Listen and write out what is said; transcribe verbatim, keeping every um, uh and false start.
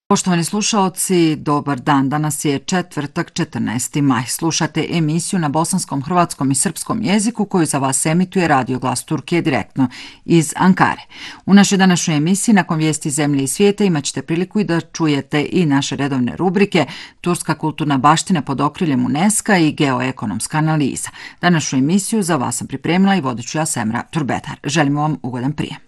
Poštovani slušaoci, dobar dan. Danas je četvrtak, četrnaesti maj. Slušate emisiju na bosanskom, hrvatskom i srpskom jeziku koju za vas emituje Radio Glas Turkije direktno iz Ankare. U našoj današnjoj emisiji nakon vijesti zemlje i svijeta imat ćete priliku i da čujete i naše redovne rubrike Turska kulturna baština pod okriljem UNESCO i geoekonomska analiza. Današnju emisiju za vas sam pripremila i vodit ću ja Semra Turbetar. Želimo vam ugodan prijem.